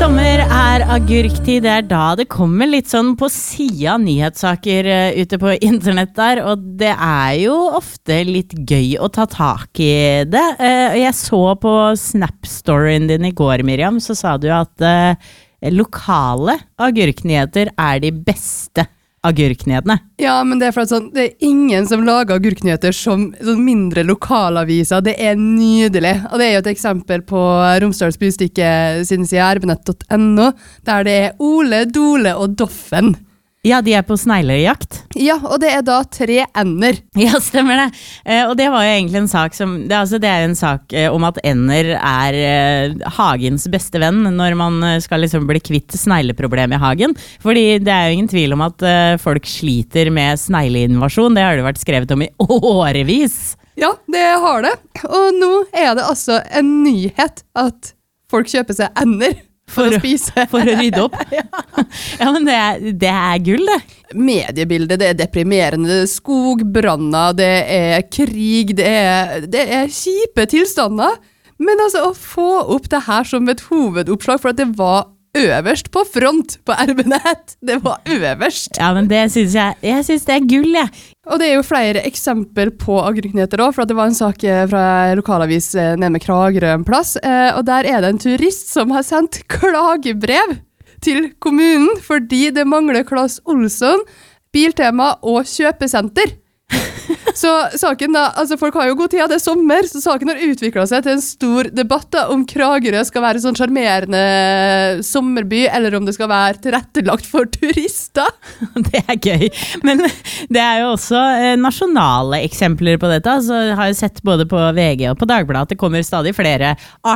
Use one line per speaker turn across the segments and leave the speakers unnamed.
sommer agurktid, det da det kommer litt sånn på siden av nyhetssaker ute på internett der, og det jo ofte litt gøy å ta tak I det. Jeg så på Snap-storyen din I går, Miriam, så sa du at lokale agurknyheter de beste agurknyhetene.
Ja, men det for at sånn, det ingen som lager agurknyheter som sånn mindre lokalaviser. Det nydelig. Og det jo et eksempel på Romsdals Budstikke sin side, rbnett.no, der det Ole, Dole og Doffen.
Ja, de på sneglejakt.
Ja, og det da 3 ender.
Ja, stemmer det. Og det var jo egentlig en sak som, det jo en sak om at ender hagens beste venn når man skal liksom bli kvitt snegleproblem I hagen. Fordi det jo ingen tvil om at folk sliter med snegleinvasjon. Det har det vært skrevet om I årevis.
Ja, det har det. Og nå det altså en nyhet at folk kjøper seg ender. For å spise.
For å rydde opp. Ja, men det gull, det.
Mediebildet, det deprimerende. Skogbranner, det krig, det kjipe tilstander. Men altså, å få opp det her som et hovedoppslag, for at det var øverst på front på RB-nett. Det var øverst.
Ja, men det synes jeg synes det gull, jeg.
Og det jo flere eksempler på agurknyheter også, for at det var en sak fra lokalavis nede med Kragerø en plass, og der det en turist som har sendt klagebrev til kommunen fordi det mangler Claes Olsson, Biltema og kjøpesenter. Så saken da, altså folk har jo god tid, det sommer, så saken har utviklet seg til en stor debatt da, om Kragerø skal være sånn charmerende sommerby, eller om det skal være tilrettelagt for turister.
Det gøy, men det jo også nasjonale eksempler på dette, så jeg har jo sett både på VG og på Dagbladet at det kommer stadig flere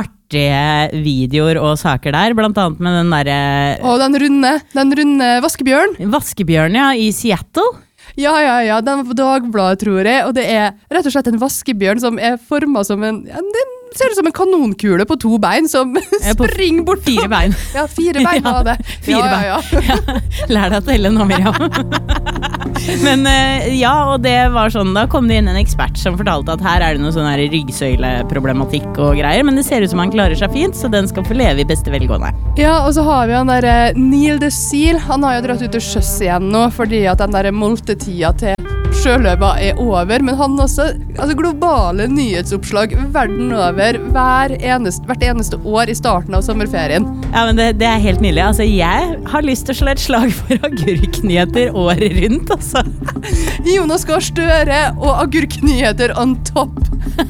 artige videoer og saker der, blant annet med den der...
Og den runde vaskebjørn.
Vaskebjørn, ja, I Seattle.
Ja, den var på Dagbladet, tror jeg, og det rett og slett en vaskebjørn som formet som den ser ut som en kanonkule på 2 bein som springer bort.
4 bein.
Ja, 4 bein var det.
4 bein. Ja. Lær deg å telle nå, Miriam. Men ja, og det var sånn, da kom det inn en ekspert som fortalte at her det noe sånn her ryggsøyleproblematikk og greier, men det ser ut som han klarer seg fint, så den skal få leve I beste velgående.
Ja, og så har vi han der Neil de Seal, han har jo dratt ut til sjøs igjen nå, fordi at den der moltetida til sjøløva over, men han også, altså globale nyhetsoppslag verden over hvert eneste år I starten av sommerferien.
Ja, men det helt nydelig. Altså, jeg har lyst til å slå et slag for agurknyheter året rundt, altså.
Jonas Gahr Støre og agurknyheter on top.